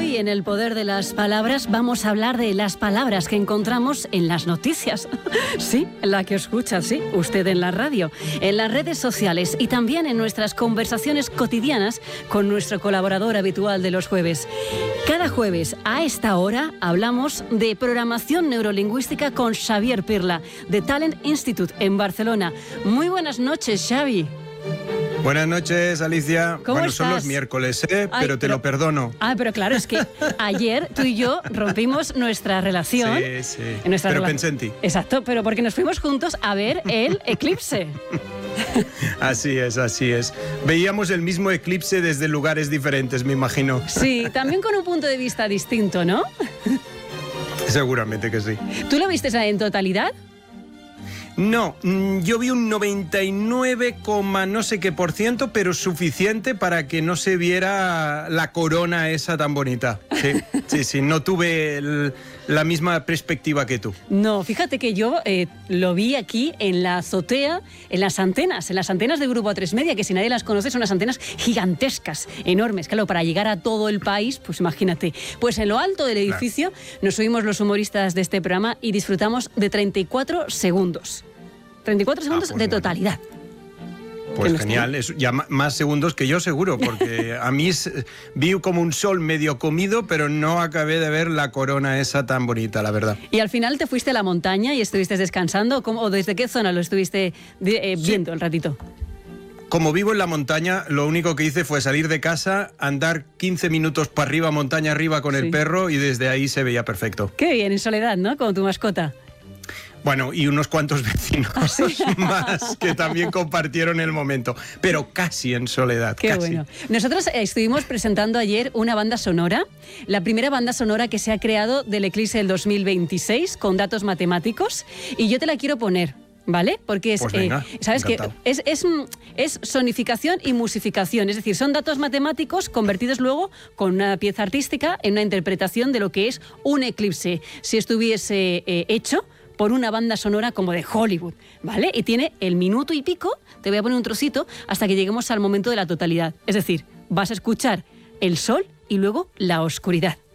Hoy en El Poder de las Palabras vamos a hablar de las palabras que encontramos en las noticias. Sí, la que escucha, sí, usted en la radio, en las redes sociales y también en nuestras conversaciones cotidianas con nuestro colaborador habitual de los jueves. Cada jueves a esta hora hablamos de programación neurolingüística con Xavier Pirla, de Talent Institute en Barcelona. Muy buenas noches, Xavi. Buenas noches, Alicia. ¿Cómo estás? Son los miércoles, pero te lo perdono. Pero claro, es que ayer tú y yo rompimos nuestra relación. Sí. Pero pensé en ti. Exacto, pero porque nos fuimos juntos a ver el eclipse. Así es. Veíamos el mismo eclipse desde lugares diferentes, me imagino. Sí, también con un punto de vista distinto, ¿no? Seguramente que sí. ¿Tú lo viste en totalidad? No, yo vi un 99, no sé qué %, pero suficiente para que no se viera la corona esa tan bonita. Sí, no tuve la misma perspectiva que tú. No, fíjate que yo lo vi aquí en la azotea, en las antenas de Grupo A3 Media, que si nadie las conoce son unas antenas gigantescas, enormes. Claro, para llegar a todo el país, pues imagínate. Pues en lo alto del edificio nos subimos los humoristas de este programa y disfrutamos de 34 segundos. 34 segundos de totalidad. Pues genial, es ya más segundos que yo seguro, porque a mí vi como un sol medio comido, pero no acabé de ver la corona esa tan bonita, la verdad. ¿Y al final te fuiste a la montaña y estuviste descansando? ¿O desde qué zona lo estuviste viendo el ratito? Como vivo en la montaña, lo único que hice fue salir de casa, andar 15 minutos para arriba, montaña arriba con el perro, y desde ahí se veía perfecto. Qué bien, en soledad, ¿no? Con tu mascota. Bueno, y unos cuantos vecinos más que también compartieron el momento, pero casi en soledad. Qué casi. Bueno. Nosotros estuvimos presentando ayer una banda sonora, la primera banda sonora que se ha creado del eclipse del 2026 con datos matemáticos, y yo te la quiero poner. ¿Vale? Porque es, pues venga, ¿sabes qué? Es sonificación y musificación, es decir, son datos matemáticos convertidos luego con una pieza artística en una interpretación de lo que es un eclipse, si estuviese hecho por una banda sonora como de Hollywood, ¿vale? Y tiene el minuto y pico, te voy a poner un trocito, hasta que lleguemos al momento de la totalidad. Es decir, vas a escuchar el sol y luego la oscuridad.